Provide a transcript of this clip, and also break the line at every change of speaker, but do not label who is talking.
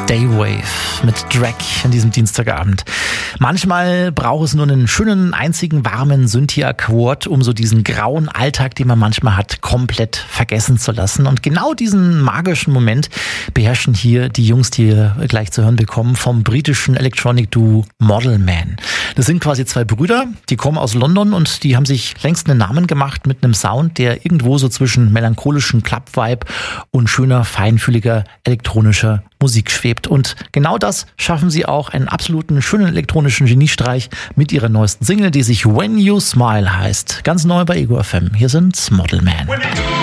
Daywave mit Drag an diesem Dienstagabend. Manchmal braucht es nur einen schönen, einzigen, warmen Synthie-Akkord, um so diesen grauen Alltag, den man manchmal hat, komplett vergessen zu lassen. Und genau diesen magischen Moment beherrschen hier die Jungs, die ihr gleich zu hören bekommen, vom britischen Electronic-Duo Model Man. Das sind quasi zwei Brüder, die kommen aus London und die haben sich längst einen Namen gemacht mit einem Sound, der irgendwo so zwischen melancholischen Club-Vibe und schöner, feinfühliger elektronischer Musik schwebt. Und genau das schaffen sie auch, einen absoluten schönen elektronischen Geniestreich mit ihrer neuesten Single, die sich When You Smile heißt. Ganz neu bei Ego FM. Hier sind Model Man.